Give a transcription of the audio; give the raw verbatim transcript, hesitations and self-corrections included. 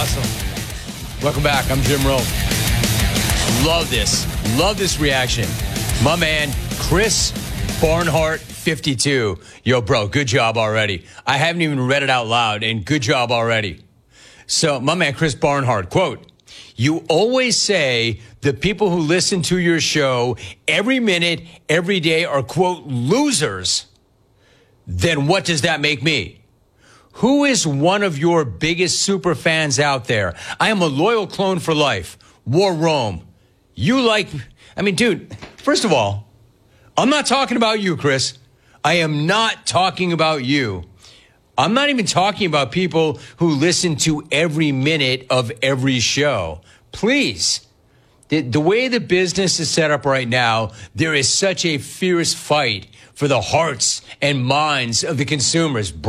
awesome. Welcome back. I'm Jim Rome. Love this. Love this reaction. My man, Chris Barnhart, fifty-two. Yo, bro, good job already. I haven't even read it out loud, and good job already. So, my man, Chris Barnhart, quote, "You always say the people who listen to your show every minute, every day are, quote, losers. Then what does that make me? Who is one of your biggest super fans out there? I am a loyal clone for life. War Rome. You like, I mean, dude, first of all, I'm not talking about you, Chris. I am not talking about you. I'm not even talking about people who listen to every minute of every show. Please. The, the way the business is set up right now, there is such a fierce fight for the hearts and minds of the consumers.